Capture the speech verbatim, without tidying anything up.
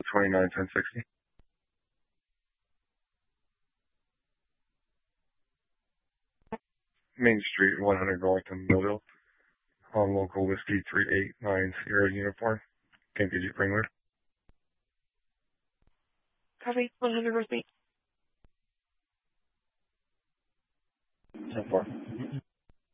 twenty-nine ten sixty. Main Street, one hundred North in Millville. On local whiskey three eight nine Sierra uniform. K P G Wrangler. Copy, one hundred North Main. ten four.